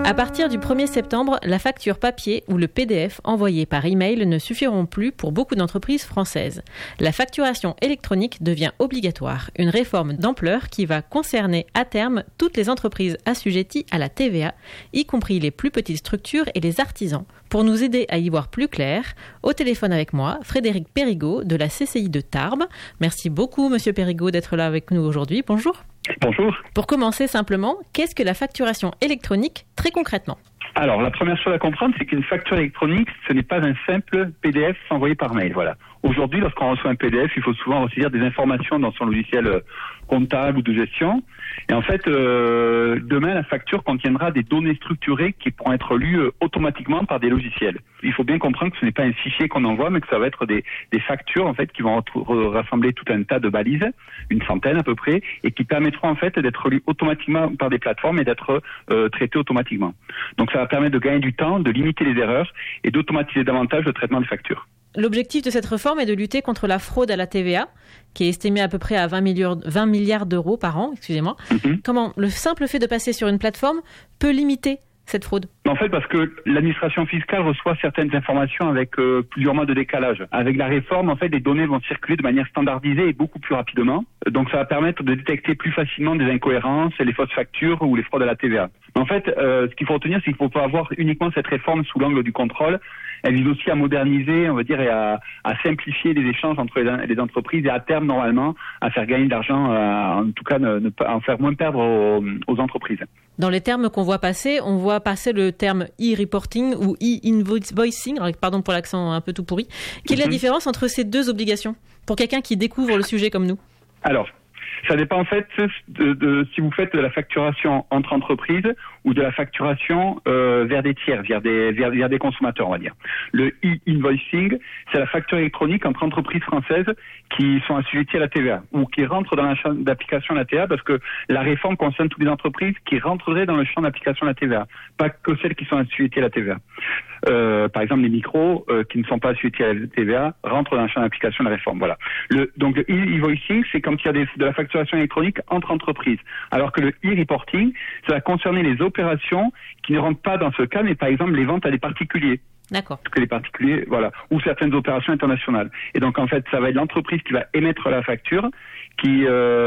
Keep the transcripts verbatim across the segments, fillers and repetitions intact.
À partir du premier septembre, la facture papier ou le P D F envoyé par email ne suffiront plus pour beaucoup d'entreprises françaises. La facturation électronique devient obligatoire, une réforme d'ampleur qui va concerner à terme toutes les entreprises assujetties à la T V A, y compris les plus petites structures et les artisans. Pour nous aider à y voir plus clair, au téléphone avec moi, Frédéric Périgot de la C C I de Tarbes. Merci beaucoup, Monsieur Périgot, d'être là avec nous aujourd'hui. Bonjour. Bonjour. Pour commencer simplement, qu'est-ce que la facturation électronique très concrètement ? Alors, la première chose à comprendre, c'est qu'une facture électronique, ce n'est pas un simple P D F envoyé par mail. Voilà. Aujourd'hui, lorsqu'on reçoit un P D F, il faut souvent recevoir des informations dans son logiciel euh, comptable ou de gestion. Et en fait, euh, demain, la facture contiendra des données structurées qui pourront être lues euh, automatiquement par des logiciels. Il faut bien comprendre que ce n'est pas un fichier qu'on envoie, mais que ça va être des, des factures en fait qui vont re- rassembler tout un tas de balises, une centaine à peu près, et qui permettront en fait d'être lues automatiquement par des plateformes et d'être euh, traitées automatiquement. Donc ça va permettre de gagner du temps, de limiter les erreurs et d'automatiser davantage le traitement des factures. L'objectif de cette réforme est de lutter contre la fraude à la T V A, qui est estimée à peu près à vingt milliards d'euros par an. Excusez-moi. Mm-hmm. Comment le simple fait de passer sur une plateforme peut limiter cette fraude ? En fait, parce que l'administration fiscale reçoit certaines informations avec euh, plusieurs mois de décalage. Avec la réforme, en fait, les données vont circuler de manière standardisée et beaucoup plus rapidement. Donc, ça va permettre de détecter plus facilement des incohérences, les fausses factures ou les fraudes à la T V A. En fait, euh, ce qu'il faut retenir, c'est qu'il ne faut pas avoir uniquement cette réforme sous l'angle du contrôle. Elle vise aussi à moderniser, on va dire, et à, à simplifier les échanges entre les, les entreprises et à terme, normalement, à faire gagner de l'argent, à, en tout cas, ne, ne pas en faire moins perdre aux, aux entreprises. Dans les termes qu'on voit passer, on voit passer le terme e-reporting ou e-invoicing, pardon pour l'accent un peu tout pourri. Quelle est mm-hmm. la différence entre ces deux obligations pour quelqu'un qui découvre le sujet comme nous ? Alors, ça dépend en fait de, de si vous faites de la facturation entre entreprises ou de la facturation euh, vers des tiers, vers des, vers, vers des consommateurs, on va dire. Le e-invoicing, c'est la facture électronique entre entreprises françaises qui sont assujetties à la T V A ou qui rentrent dans le champ d'application de la T V A parce que la réforme concerne toutes les entreprises qui rentreraient dans le champ d'application de la T V A, pas que celles qui sont assujetties à la T V A. Euh, par exemple, les micros euh, qui ne sont pas assujettis à la T V A rentrent dans le champ d'application de la réforme. Voilà. Le, donc le e-invoicing, c'est quand il y a des, de la facturation électronique entre entreprises, alors que le e-reporting, ça va concerner les opérations qui ne rentrent pas dans ce cas, mais par exemple les ventes à des particuliers. D'accord. Que les particuliers, voilà, ou certaines opérations internationales. Et donc en fait, ça va être l'entreprise qui va émettre la facture, qui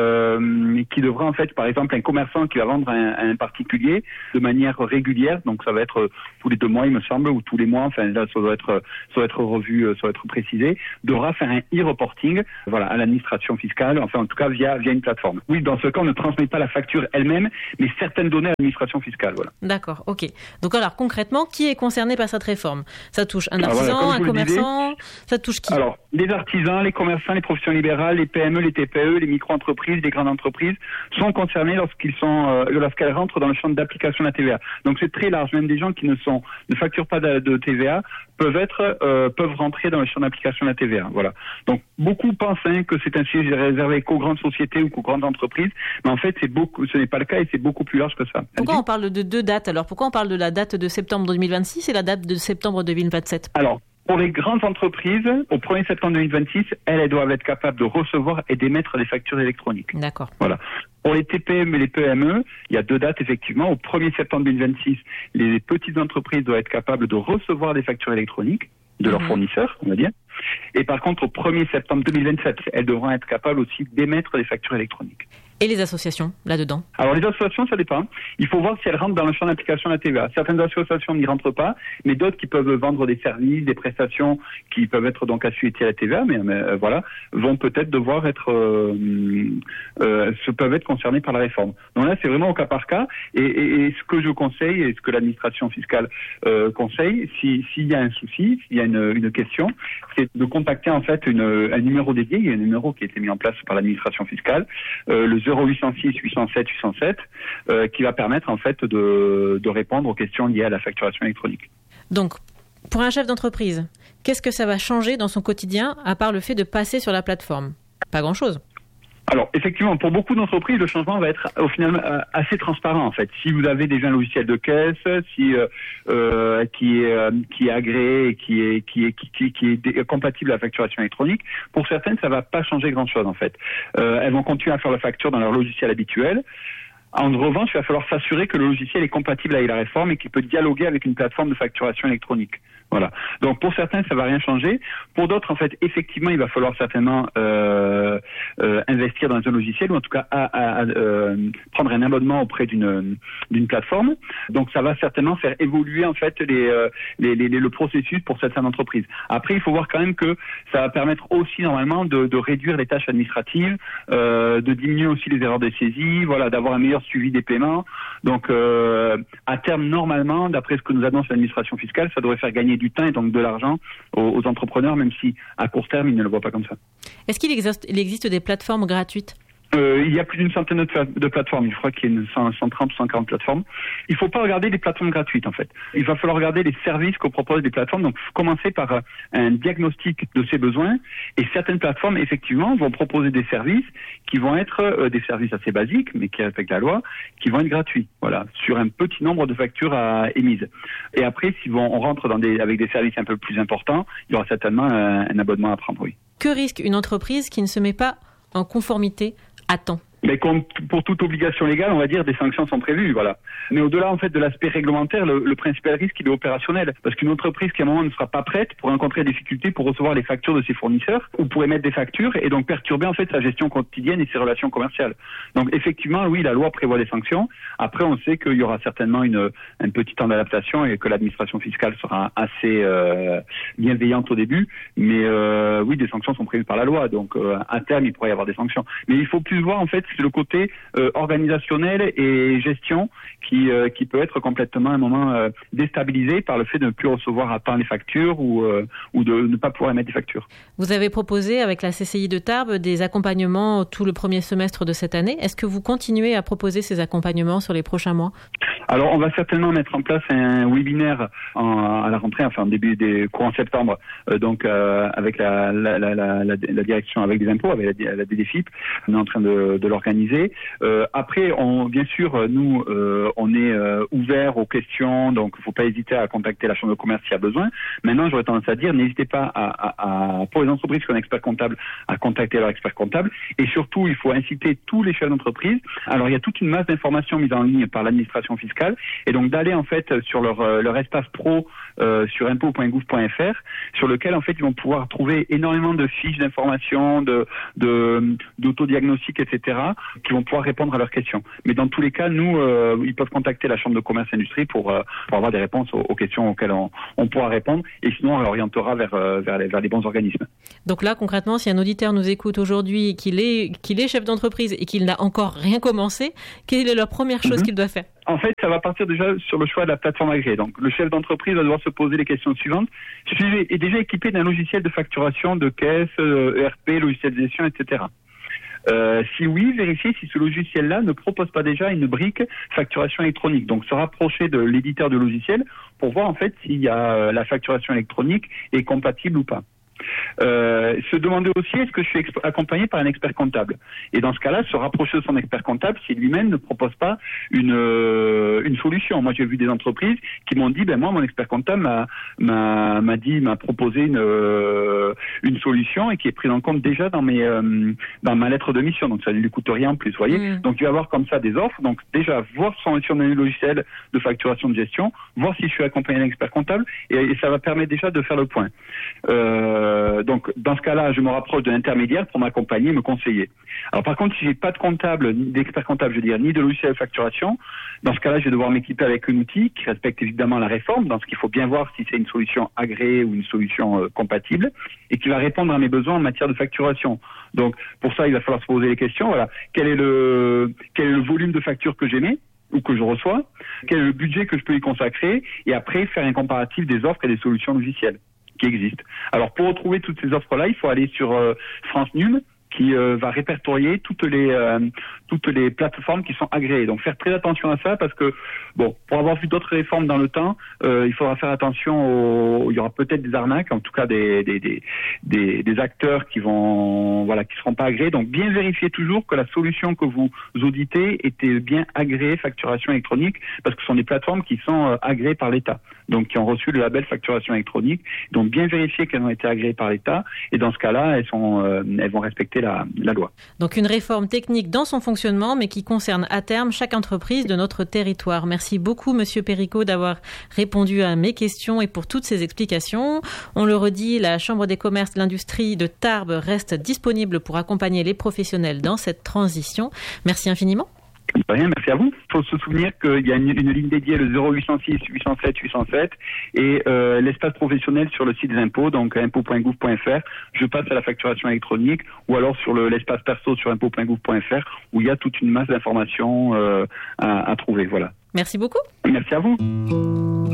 euh, qui devra en fait, par exemple, un commerçant qui va vendre à un, à un particulier de manière régulière, donc ça va être tous les deux mois, il me semble, ou tous les mois, enfin là, ça doit être ça doit être revu, ça doit être précisé, devra faire un e-reporting, voilà, à l'administration fiscale, enfin en tout cas via via une plateforme. Oui, dans ce cas, on ne transmet pas la facture elle-même, mais certaines données à l'administration fiscale, voilà. D'accord, ok. Donc alors concrètement, qui est concerné par cette réforme ? Ça touche un artisan, voilà, un commerçant, disais, ça touche qui ? Alors, les artisans, les commerçants, les professions libérales, les P M E, les T P E, les micro-entreprises, les grandes entreprises sont concernés lorsqu'ils sont, euh, lorsqu'elles rentrent dans le champ d'application de la T V A. Donc c'est très large. Même des gens qui ne sont, ne facturent pas de, de T V A peuvent être, euh, peuvent rentrer dans le champ d'application de la T V A. Voilà. Donc beaucoup pensent hein, que c'est un sujet réservé qu'aux grandes sociétés ou qu'aux grandes entreprises, mais en fait c'est beaucoup, ce n'est pas le cas et c'est beaucoup plus large que ça. Pourquoi on parle de deux dates alors ? Pourquoi on parle de la date de septembre deux mille vingt-six et la date de septembre deux mille vingt-sept ? Alors, pour les grandes entreprises, au premier septembre deux mille vingt-six, elles, elles doivent être capables de recevoir et d'émettre des factures électroniques. D'accord. Voilà. Pour les T P M et les P M E, il y a deux dates effectivement. Au premier septembre deux mille vingt-six, les petites entreprises doivent être capables de recevoir des factures électroniques de leurs mmh. fournisseurs, on va dire. Et par contre, au premier septembre deux mille vingt-sept, elles devront être capables aussi d'émettre des factures électroniques. Et les associations, là-dedans ? Alors, les associations, ça dépend. Il faut voir si elles rentrent dans le champ d'application de la T V A. Certaines associations n'y rentrent pas, mais d'autres qui peuvent vendre des services, des prestations qui peuvent être donc assujetties à la T V A, mais, mais euh, voilà, vont peut-être devoir être, euh, euh, se peuvent être concernées par la réforme. Donc là, c'est vraiment au cas par cas. Et, et, et ce que je conseille, et ce que l'administration fiscale euh, conseille, si, s'il y a un souci, s'il y a une, une question, c'est de contacter en fait une, un numéro dédié. Il y a un numéro qui a été mis en place par l'administration fiscale, euh, le zéro huit cent six huit cent sept huit cent sept, euh, qui va permettre en fait de, de répondre aux questions liées à la facturation électronique. Donc, pour un chef d'entreprise, qu'est-ce que ça va changer dans son quotidien à part le fait de passer sur la plateforme ? Pas grand-chose. Alors, effectivement, pour beaucoup d'entreprises, le changement va être au final assez transparent en fait. Si vous avez déjà un logiciel de caisse, si euh, euh, qui est euh, qui est agréé et qui est qui est qui, qui, qui est compatible à la facturation électronique, pour certaines, ça va pas changer grand-chose en fait. Euh, elles vont continuer à faire la facture dans leur logiciel habituel. En revanche, il va falloir s'assurer que le logiciel est compatible avec la réforme et qu'il peut dialoguer avec une plateforme de facturation électronique. Voilà. Donc pour certains, ça va rien changer. Pour d'autres, en fait, effectivement, il va falloir certainement euh, euh, investir dans un logiciel ou en tout cas à, à, à, euh, prendre un abonnement auprès d'une d'une plateforme. Donc ça va certainement faire évoluer en fait les, euh, les, les, les le processus pour certaines entreprises. Après, il faut voir quand même que ça va permettre aussi normalement de, de réduire les tâches administratives, euh, de diminuer aussi les erreurs de saisie, voilà, d'avoir un meilleur suivi des paiements. Donc euh, à terme, normalement, d'après ce que nous annonce l'administration fiscale, ça devrait faire gagner du temps et donc de l'argent aux, aux entrepreneurs, même si à court terme, ils ne le voient pas comme ça. Est-ce qu'il existe, il existe des plateformes gratuites ? Euh, il y a plus d'une centaine de, de plateformes. Je crois qu'il y a une cent trente ou cent quarante plateformes. Il ne faut pas regarder les plateformes gratuites, en fait. Il va falloir regarder les services que proposent les plateformes. Donc, commencer par un diagnostic de ses besoins. Et certaines plateformes, effectivement, vont proposer des services qui vont être euh, des services assez basiques, mais qui respectent la loi, qui vont être gratuits. Voilà, sur un petit nombre de factures à, émises. Et après, si on rentre dans des, avec des services un peu plus importants, il y aura certainement un, un abonnement à prendre, oui. Que risque une entreprise qui ne se met pas en conformité à temps ? Mais comme pour toute obligation légale, on va dire, des sanctions sont prévues, voilà. Mais au-delà, en fait, de l'aspect réglementaire, le, le principal risque, il est opérationnel. Parce qu'une entreprise qui, à un moment, ne sera pas prête pour rencontrer des difficultés pour recevoir les factures de ses fournisseurs, ou pour émettre des factures, et donc perturber, en fait, sa gestion quotidienne et ses relations commerciales. Donc, effectivement, oui, la loi prévoit des sanctions. Après, on sait qu'il y aura certainement une, un petit temps d'adaptation et que l'administration fiscale sera assez euh, bienveillante au début. Mais euh, oui, des sanctions sont prévues par la loi. Donc, euh, à terme, il pourrait y avoir des sanctions. Mais il faut plus voir, en fait, c'est le côté euh, organisationnel et gestion qui euh, qui peut être complètement à un moment euh, déstabilisé par le fait de ne plus recevoir à temps les factures ou euh, ou de ne pas pouvoir émettre des factures. Vous avez proposé avec la C C I de Tarbes des accompagnements tout le premier semestre de cette année. Est-ce que vous continuez à proposer ces accompagnements sur les prochains mois ? Alors, on va certainement mettre en place un webinaire en, à la rentrée, enfin en début des courant septembre, euh, donc euh, avec la, la, la, la, la, la direction, avec les impôts, avec la, la D D F I P. On est en train de, de l'organiser. Euh, après, on, bien sûr, nous, euh, on est euh, ouvert aux questions, donc il ne faut pas hésiter à contacter la chambre de commerce s'il y a besoin. Maintenant, j'aurais tendance à dire, n'hésitez pas à, à, à pour les entreprises qui ont un expert comptable, à contacter leur expert comptable. Et surtout, il faut inciter tous les chefs d'entreprise. Alors, il y a toute une masse d'informations mises en ligne par l'administration fiscale, et donc d'aller en fait sur leur leur espace pro euh, sur impôts point gouv point f r, sur lequel en fait ils vont pouvoir trouver énormément de fiches d'informations, de de d'autodiagnostic, et cetera, qui vont pouvoir répondre à leurs questions. Mais dans tous les cas, nous, euh, ils peuvent contacter la chambre de commerce et industrie pour euh, pour avoir des réponses aux, aux questions auxquelles on, on pourra répondre, et sinon on l'orientera vers euh, vers les vers les bons organismes. Donc là, concrètement, si un auditeur nous écoute aujourd'hui, qu'il est qu'il est chef d'entreprise et qu'il n'a encore rien commencé, quelle est la première chose mm-hmm. qu'il doit faire ? En fait, ça va partir déjà sur le choix de la plateforme agréée. Donc, le chef d'entreprise va devoir se poser les questions suivantes. Je suis déjà équipé d'un logiciel de facturation, de caisse, E R P, logiciel de gestion, et cetera. Euh, si oui, vérifiez si ce logiciel-là ne propose pas déjà une brique facturation électronique. Donc, se rapprocher de l'éditeur de logiciel pour voir en fait s'il y a la facturation électronique est compatible ou pas. Euh, se demander aussi est-ce que je suis exp- accompagné par un expert comptable, et dans ce cas-là se rapprocher de son expert comptable si lui-même ne propose pas une euh, une solution. Moi j'ai vu des entreprises qui m'ont dit ben moi mon expert comptable m'a m'a, m'a dit m'a proposé une euh, une solution et qui est prise en compte déjà dans mes euh, dans ma lettre de mission, donc ça ne lui coûte rien en plus, vous voyez. Mmh. Donc tu vas avoir comme ça des offres, donc déjà voir son sur un logiciel de facturation de gestion, voir si je suis accompagné d'un expert comptable, et, et ça va permettre déjà de faire le point. Euh, Euh, donc, dans ce cas-là, je me rapproche de l'intermédiaire pour m'accompagner, me conseiller. Alors, par contre, si j'ai pas de comptable, d'expert comptable, je veux dire, ni de logiciel de facturation, dans ce cas-là, je vais devoir m'équiper avec un outil qui respecte évidemment la réforme, dans ce qu'il faut bien voir si c'est une solution agréée ou une solution euh, compatible, et qui va répondre à mes besoins en matière de facturation. Donc, pour ça, il va falloir se poser les questions. Voilà, quel est le quel est le volume de factures que j'émets ou que je reçois, quel est le budget que je peux y consacrer, et après faire un comparatif des offres et des solutions logicielles qui existent. Alors, pour retrouver toutes ces offres-là, il faut aller sur euh, France Num, qui euh, va répertorier toutes les euh, toutes les plateformes qui sont agréées. Donc faire très attention à ça, parce que bon, pour avoir vu d'autres réformes dans le temps, euh, il faudra faire attention. Au, il y aura peut-être des arnaques, en tout cas des des des des, des acteurs qui vont voilà qui seront pas agréés. Donc bien vérifier toujours que la solution que vous auditez était bien agréée facturation électronique, parce que ce sont des plateformes qui sont euh, agréées par l'État, donc qui ont reçu le label facturation électronique. Donc bien vérifier qu'elles ont été agréées par l'État, et dans ce cas-là, elles sont euh, elles vont respecter la, la loi. Donc une réforme technique dans son fonctionnement, mais qui concerne à terme chaque entreprise de notre territoire. Merci beaucoup, Monsieur Péricot, d'avoir répondu à mes questions et pour toutes ces explications. On le redit, la Chambre des commerces de l'industrie de Tarbes reste disponible pour accompagner les professionnels dans cette transition. Merci infiniment. Rien, merci à vous. Il faut se souvenir qu'il y a une, une ligne dédiée, le zéro huit cent six huit cent sept huit cent sept, et euh, l'espace professionnel sur le site des impôts, donc impôts point gouv point f r. Je passe à la facturation électronique, ou alors sur le, l'espace perso sur impôts point gouv point f r, où il y a toute une masse d'informations euh, à, à trouver. Voilà. Merci beaucoup. Merci à vous.